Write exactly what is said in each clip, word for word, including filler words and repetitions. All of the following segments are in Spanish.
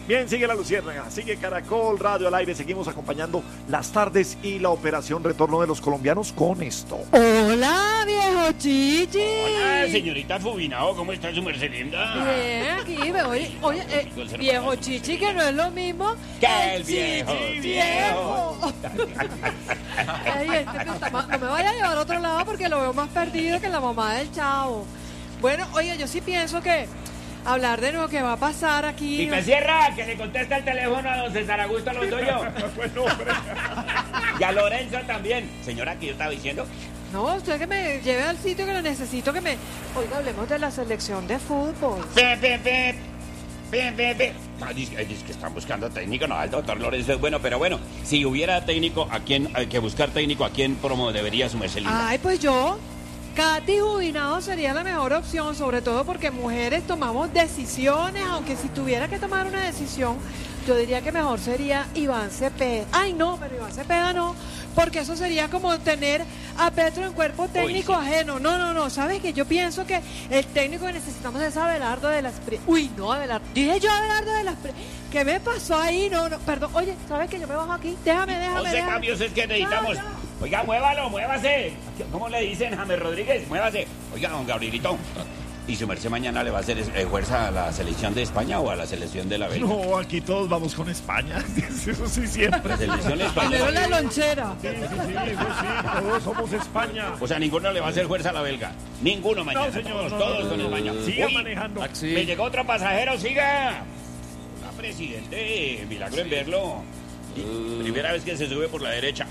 Bien, sigue la Luciérnaga, sigue Caracol Radio al aire, seguimos acompañando las tardes y la operación Retorno de los Colombianos con esto. Hola, viejo Chichi. Hola, señorita Fubinao, ¿cómo está su merced linda? Bien, aquí, oye, oye eh, viejo Chichi, que no es lo mismo que el viejo, Chichi viejo. Ay, este no, está más- no me vaya a llevar a otro lado porque lo veo más perdido que la mamá del chavo. Bueno, oye, yo sí pienso que hablar de lo que va a pasar aquí... Y me cierra, que le contesta el teléfono a don César Augusto Londoño. Bueno, hombre. Y a Lorenzo también. Señora, que yo estaba diciendo. No, usted que me lleve al sitio que lo necesito, que me... Oiga, hablemos de la selección de fútbol. Pe, pe, pe. Pe, pe, pe. Ah, dice, eh, dice que están buscando técnico, no, el doctor Lorenzo es bueno, pero bueno, si hubiera técnico, ¿a quién, hay que buscar técnico, a quién promo debería su merced linda? Ay, pues yo, Katy Jubinado sería la mejor opción, sobre todo porque mujeres tomamos decisiones, aunque si tuviera que tomar una decisión, yo diría que mejor sería Iván Cepeda. Ay, no, pero Iván Cepeda no, porque eso sería como tener a Petro en cuerpo técnico Uy, sí. ajeno. No, no, no, ¿sabes qué? Yo pienso que el técnico que necesitamos es Abelardo de las Pri... Uy, no, Abelardo. Dije yo Abelardo de las Pri... ¿Qué me pasó ahí? No, no, perdón. Oye, ¿sabes qué? Yo me bajo aquí. Déjame, déjame, once déjame. cambios es que necesitamos. Ya, ya. Oiga, muévalo, muévase. ¿Cómo le dicen, James Rodríguez? Muévase. Oiga, don Gabrielito. ¿Y su merced mañana le va a hacer eh, fuerza a la selección de España o a la selección de la Bélgica? No, aquí todos vamos con España. Eso sí, siempre. La selección Primero española. la lonchera. Sí, sí, sí, eso sí, todos somos España. O sea, ninguno le va a hacer fuerza a la belga. Ninguno mañana. No, señor, todos no, todos no, con no, España. Siga Uy, manejando. me llegó otro pasajero, siga. Hola, presidente. Milagro en verlo. Primera vez que se sube por la derecha.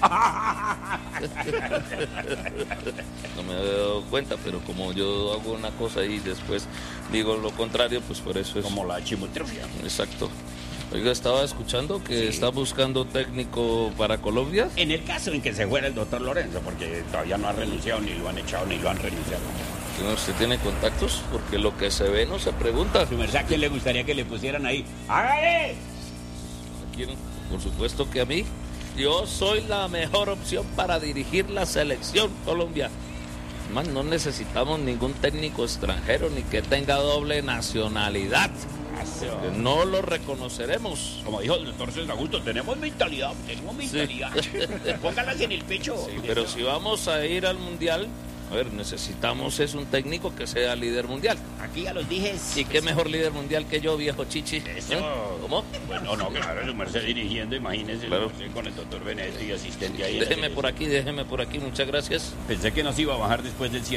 No me había dado cuenta, pero como yo hago una cosa y después digo lo contrario, pues por eso es... Como la chimotrofia. Exacto. Oiga, estaba escuchando que Sí. está buscando técnico para Colombia. En el caso en que se fuera el doctor Lorenzo, porque todavía no ha renunciado, ni lo han echado, ni lo han renunciado. ¿Que no ¿Usted tiene contactos? Porque lo que se ve no se pregunta. Su merced, ¿a quién le gustaría que le pusieran ahí? ¡Hágale! ¿A quién? Por supuesto que a mí. Yo soy la mejor opción para dirigir la selección Colombia. Más, no necesitamos ningún técnico extranjero ni que tenga doble nacionalidad. Que no lo reconoceremos. Como dijo el doctor César Augusto, tenemos mentalidad, tenemos mentalidad. Póngalas en el pecho. Sí, pero si vamos a ir al mundial, a ver, necesitamos es un técnico que sea líder mundial. Aquí ya los dije. ¿Y qué mejor líder mundial que yo, viejo Chichi? Eso. ¿Eh? ¿Cómo? Bueno, no, claro, su merced dirigiendo, imagínese, Claro. su merced con el doctor Benedetti y asistente ahí. en la Déjeme por selección. aquí, déjeme por aquí, muchas gracias. Pensé que nos iba a bajar después del cierre.